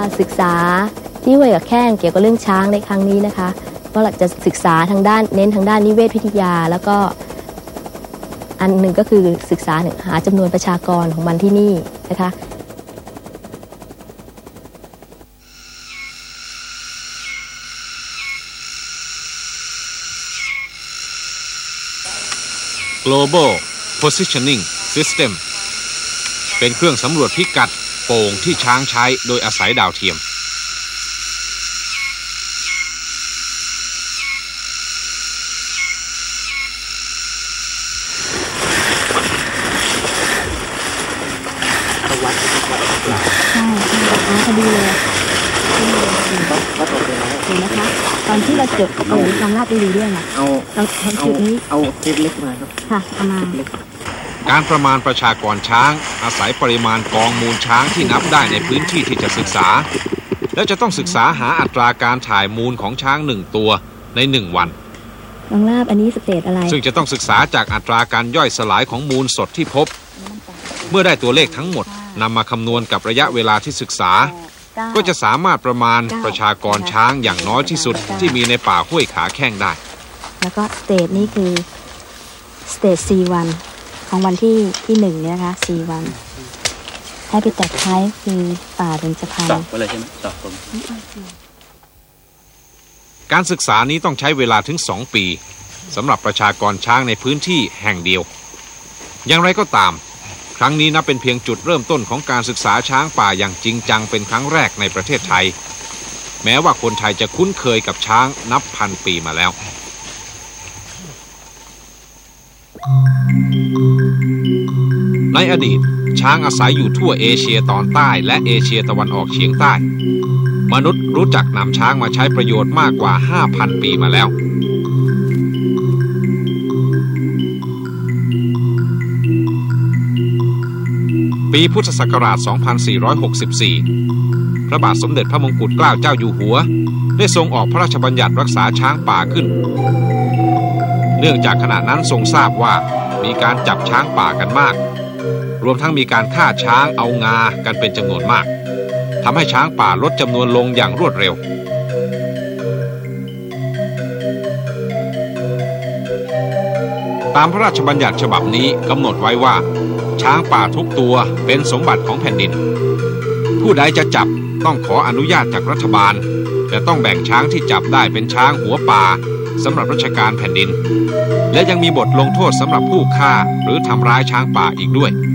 ศึกษาที่ห้วยกับแข้งเกี่ยวกับเรื่องช้างในครั้งนี้นะคะก็จะศึกษาทางด้านเน้นทางด้านนิเวศวิทยาแล้วก็อันหนึ่งก็คือศึกษาหาจำนวนประชากรของมันที่นี่นะคะ Global Positioning System เป็นเครื่องสำรวจพิกัดโป่งที่ช้างใช้โดยอาศัยดาวเทียมพอดีเลยเห็นไหมคะตอนที่เราจดลองลาดดูด้วยนะเอาจุดนี้เอาเล็กมาครับค่ะเอามาการประมาณประชากรช้างอาศัยปริมาณกองมูลช้างที่นับได้ในพื้นที่ที่จะศึกษาและจะต้องศึกษาหาอัตราการถ่ายมูลของช้าง1ตัวใน1วันลองลาบอันนี้สเตทอะไรซึ่งจะต้องศึกษาจากอัตราการย่อยสลายของมูลสดที่พบเมื่อได้ตัวเลขทั้งหมดนำมาคำนวณกับระยะเวลาที่ศึกษาก็จะสามารถประมาณประชากรช้างอย่างน้อยที่สุดที่มีในป่าห้วยขาแข้งได้แล้วก็สเตทนี้คือสเตทC1ของวันที่1เนี่ยนะคะC1 Habitat Type คือป่าเบญจพรรณตอบไปเลยใช่ไหมตอบผมการศึกษานี้ต้องใช้เวลาถึง2 ปีสำหรับประชากรช้างในพื้นที่แห่งเดียวอย่างไรก็ตามครั้งนี้นับเป็นเพียงจุดเริ่มต้นของการศึกษาช้างป่าอย่างจริงจังเป็นครั้งแรกในประเทศไทยแม้ว่าคนไทยจะคุ้นเคยกับช้างนับพันปีมาแล้วในอดีตช้างอาศัยอยู่ทั่วเอเชียตอนใต้และเอเชียตะวันออกเฉียงใต้มนุษย์รู้จักนำช้างมาใช้ประโยชน์มากกว่า 5,000 ปีมาแล้วปีพุทธศักราช 2464 พระบาทสมเด็จพระมงกุฎเกล้าเจ้าอยู่หัวได้ทรงออกพระราชบัญญัติรักษาช้างป่าขึ้นเนื่องจากขณะนั้นทรงทราบว่ามีการจับช้างป่ากันมากรวมทั้งมีการฆ่าช้างเอางากันเป็นจำนวนมากทำให้ช้างป่าลดจำนวนลงอย่างรวดเร็วตามพระราชบัญญัติฉบับนี้กำหนดไว้ว่าช้างป่าทุกตัวเป็นสมบัติของแผ่นดินผู้ใดจะจับต้องขออนุญาตจากรัฐบาลแต่ต้องแบ่งช้างที่จับได้เป็นช้างหัวป่าสำหรับราชการแผ่นดินและยังมีบทลงโทษสำหรับผู้ฆ่าหรือทำร้ายช้างป่าอีกด้วย